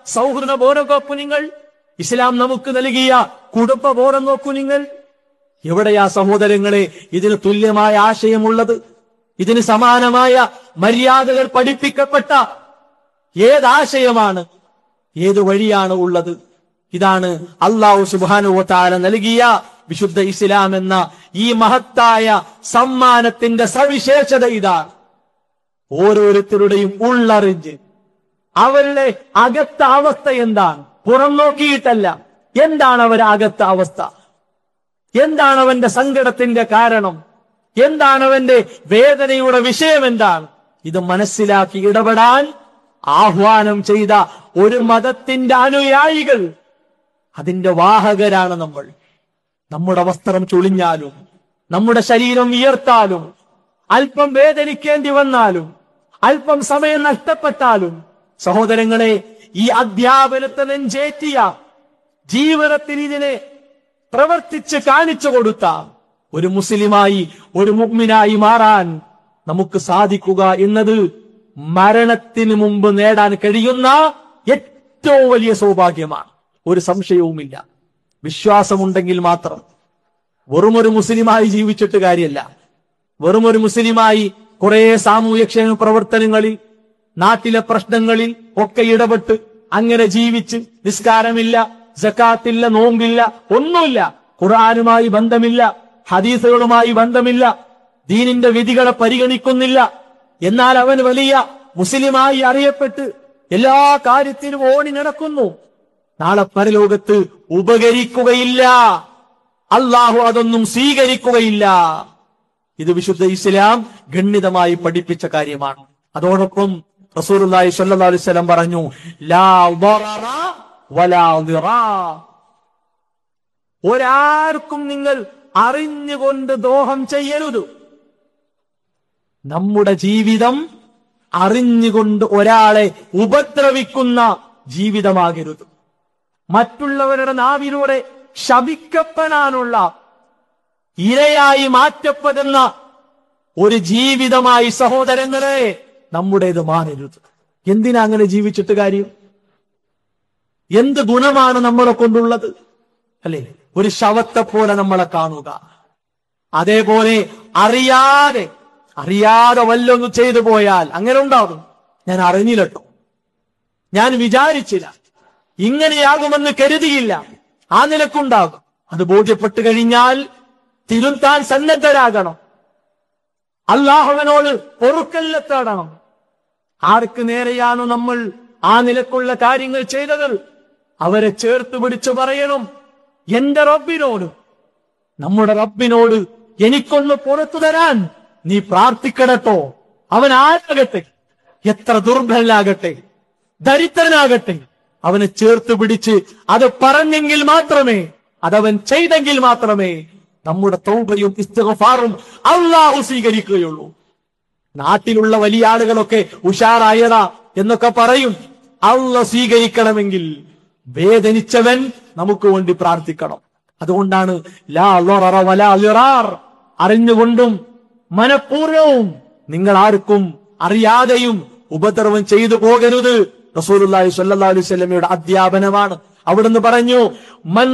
സൗഹൃദ ബോധം നോക്കൂ നിങ്ങൾ. ഇസ്ലാം നമുക്ക് നൽകിയ കുടുംബ ബോധം നോക്കൂ നിങ്ങൾ. എവിടെയാ സഹോദരങ്ങളെ ഇതിന് തുല്യമായ ആശയമുള്ളത്? ഇതിന് സമാനമായ മര്യാദകൾ പഠിപ്പിക്കപ്പെട്ട ഏതാശയമാണ്, ഏത് വഴിയാണ് ഉള്ളത്? ഇതാണ് അല്ലാഹു സുബ്ഹാനഹു വ തആല നൽകിയ വിശുദ്ധ ഇസ്ലാം എന്ന ഈ മഹത്തായ സമ്മാനത്തിന്റെ സവിശേഷത ഇതാണ്. ഓരോരുത്തരുടെയും ഉള്ളറിഞ്ഞ് അവരുടെ അകത്ത അവസ്ഥ എന്താണ്, പുറം നോക്കിയിട്ടല്ല, എന്താണ് അവരുടെ അകത്ത അവസ്ഥ, എന്താണ് അവന്റെ സങ്കടത്തിന്റെ കാരണം, എന്താണ് അവന്റെ വേദനയുടെ വിഷയം, എന്താണ് ഇത് മനസ്സിലാക്കി ഇടപെടാൻ ആഹ്വാനം ചെയ്ത ഒരു മതത്തിന്റെ അനുയായികൾ, അതിന്റെ വാഹകരാണ് നമ്മൾ. നമ്മുടെ വസ്ത്രം ചുളിഞ്ഞാലും, നമ്മുടെ ശരീരം വിയർത്താലും, അല്പം വേദനിക്കേണ്ടി വന്നാലും, അല്പം സമയം നഷ്ടപ്പെട്ടാലും, സഹോദരങ്ങളെ, ഈ അധ്യാപനത്തെ നെഞ്ചേറ്റിയ ജീവിതത്തിൽ ഇതിനെ പ്രവർത്തിച്ച് കാണിച്ചു കൊടുത്ത ഒരു മുസ്ലിമായി, ഒരു മുഅ്മിനായി മാറാൻ നമുക്ക് സാധിക്കുക എന്നത് മരണത്തിന് മുമ്പ് നേടാൻ കഴിയുന്ന ഏറ്റവും വലിയ സൗഭാഗ്യമാണ്. ഒരു സംശയവുമില്ല. വിശ്വാസമുണ്ടെങ്കിൽ മാത്രം. വെറുമൊരു മുസ്ലിമായി ജീവിച്ചിട്ട് കാര്യമല്ല. വെറുമൊരു മുസ്ലിമായി കുറെ സാമൂഹ്യക്ഷേമ പ്രവർത്തനങ്ങളിൽ, നാട്ടിലെ പ്രശ്നങ്ങളിൽ ഒക്കെ ഇടപെട്ട് അങ്ങനെ ജീവിച്ച് നിസ്കാരമില്ല, സക്കാത്തില്ല, നോമ്പില്ല, ഒന്നുമില്ല, ഖുർആനുമായി ബന്ധമില്ല, ഹദീസുകളുമായി ബന്ധമില്ല, ദീനിന്റെ വിധികളെ പരിഗണിക്കുന്നില്ല, എന്നാൽ അവൻ വലിയ മുസ്ലിമായി അറിയപ്പെട്ട് എല്ലാ കാര്യത്തിലും ഓടി നടക്കുന്നു. നാളെ പരലോകത്ത് ഉപകരിക്കുകയില്ല. അള്ളാഹു അതൊന്നും സ്വീകരിക്കുകയില്ല. ഇത് വിശുദ്ധ ഇസ്ലാം ഗണ്യതമായി പഠിപ്പിച്ച കാര്യമാണ്. അതോടൊപ്പം റസൂലുള്ളാഹി സ്വല്ലല്ലാഹു അലൈഹി വസല്ലം പറഞ്ഞു, ലാ ദററ വലാ ദിറാർ. ഒരാർക്കും നിങ്ങൾ അറിഞ്ഞുകൊണ്ട് ദ്രോഹം ചെയ്യരുത്. നമ്മുടെ ജീവിതം അറിഞ്ഞുകൊണ്ട് ഒരാളെ ഉപദ്രവിക്കുന്ന ജീവിതമാകരുത്. മറ്റുള്ളവരുടെ നാവിലൂടെ ശപിക്കപ്പെടാനുള്ള ഇരയായി മാറ്റപ്പെടുന്ന ഒരു ജീവിതമായി സഹോദരങ്ങളെ നമ്മുടേത് മാറരുത്. എന്തിനാ അങ്ങനെ ജീവിച്ചിട്ട് കാര്യം? എന്ത് ഗുണമാണ് നമ്മളെ കൊണ്ടുള്ളത്? അല്ലെ, ഒരു ശവത്തെ പോലെ നമ്മളെ കാണുക. അതേപോലെ അറിയാതെ വല്ലൊന്നും ചെയ്തു പോയാൽ അങ്ങനെ ഉണ്ടാകും. ഞാൻ അറിഞ്ഞില്ലട്ടോ, ഞാൻ വിചാരിച്ചില്ല, ഇങ്ങനെയാകുമെന്ന് കരുതിയില്ല, ആ നിലക്കുണ്ടാകും. അത് ബോധ്യപ്പെട്ടു കഴിഞ്ഞാൽ തിരുത്താൻ സന്നദ്ധരാകണം. അല്ലാഹുവിനോട് പൊറുക്കലിനെ തേടണം. ആർക്ക് നേരെയാണോ നമ്മൾ ആ നിലക്കുള്ള കാര്യങ്ങൾ ചെയ്തത് അവരെ ചേർത്ത് പിടിച്ചു പറയണം, എന്റെ റബ്ബിനോട്, നമ്മുടെ റബ്ബിനോട് എനിക്കൊന്ന് പുറത്തു തരാൻ നീ പ്രാർത്ഥിക്കണട്ടോ. അവൻ ആരാകട്ടെ, എത്ര ദുർബലനാകട്ടെ, ദരിദ്രനാകട്ടെ, അവനെ ചേർത്ത് പിടിച്ച് അത് പറഞ്ഞെങ്കിൽ മാത്രമേ, അതവൻ ചെയ്തെങ്കിൽ മാത്രമേ നമ്മുടെ തൗബയും ഇസ്തിഗ്ഫാറും അല്ലാഹു സ്വീകരിക്കുകയുള്ളൂ. നാട്ടിലുള്ള വലിയ ആളുകളൊക്കെ ഉഷാറായതാ എന്നൊക്കെ പറയും. അല്ലാഹു സ്വീകരിക്കണമെങ്കിൽ വേദനിച്ചവൻ നമുക്ക് വേണ്ടി പ്രാർത്ഥിക്കണം. അതുകൊണ്ടാണ് ലാ ദററ വലാ ദിറാർ, അറിഞ്ഞുകൊണ്ടും മനഃപൂർവ്വവും നിങ്ങൾ ആർക്കും അറിയാതെയും ഉപദ്രവം ചെയ്തു പോകരുത്. റസൂലുള്ളാഹി സ്വല്ലല്ലാഹു അലൈഹി വസല്ലമയുടെ അധ്യാപനമാണ്. അവിടുന്ന് പറഞ്ഞു, മൻ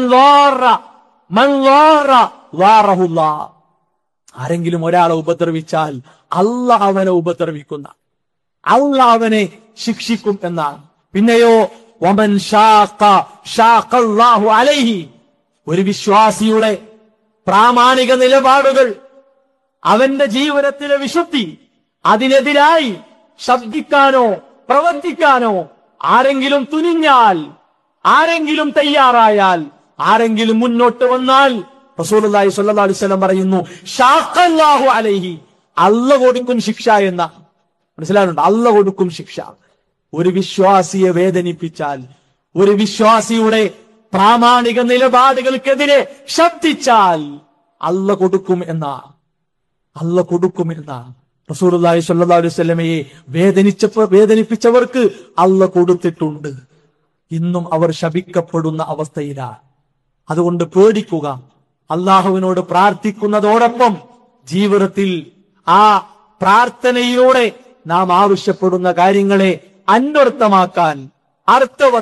ളാറ ളാറഹുല്ലാഹ്. ആരെങ്കിലും ഒരാളെ ഉപദ്രവിച്ചാൽ അല്ലാഹ് അവനെ ഉപദ്രവിക്കുന്ന, അല്ലാഹ് അവനെ ശിക്ഷിക്കും എന്നാണ്. പിന്നെയോ വമൻ ഷാഖല്ലാഹു അലൈഹി, ഒരു വിശ്വാസിയുടെ പ്രാമാണിക നിലപാടുകൾ, അവന്റെ ജീവിതത്തിലെ വിശുദ്ധി, അതിനെതിരായി ശബ്ദിക്കാനോ പ്രവർത്തിക്കാനോ ആരെങ്കിലും തുനിഞ്ഞാൽ, ആരെങ്കിലും തയ്യാറായാൽ, ആരെങ്കിലും മുന്നോട്ട് വന്നാൽ റസൂലുള്ളാഹി സ്വല്ലല്ലാഹു അലൈഹി വസല്ലം പറയുന്നു, ഷാഖല്ലാഹു അലൈഹി, അല്ലാഹു കൊടുക്കും ശിക്ഷ എന്ന. മനസ്സിലാകുന്നുണ്ട്? അല്ലാഹു കൊടുക്കും ശിക്ഷ. ഒരു വിശ്വാസിയെ വേദനിപ്പിച്ചാൽ, ഒരു വിശ്വാസിയുടെ പ്രാമാണിക നിലപാടുകൾക്കെതിരെ ശബ്ദിച്ചാൽ അല്ലാഹു കൊടുക്കും എന്നാ, അല്ലാഹു കൊടുക്കും എന്നാ. റസൂലുള്ളാഹി സ്വല്ലല്ലാഹു അലൈഹി വസല്ലമയെ വേദനിപ്പിച്ചവർക്ക് അല്ലാഹു കൊടുത്തിട്ടുണ്ട്. ഇന്നും അവർ ശപിക്കപ്പെടുന്ന അവസ്ഥയിലാണ്. അതുകൊണ്ട് പേടിക്കുക. അള്ളാഹുവിനോട് പ്രാർത്ഥിക്കുന്നതോടൊപ്പം ജീവിതത്തിൽ ആ പ്രാർത്ഥനയിലൂടെ നാം ആവശ്യപ്പെടുന്ന കാര്യങ്ങളെ അന്വർത്ഥമാക്കാൻ,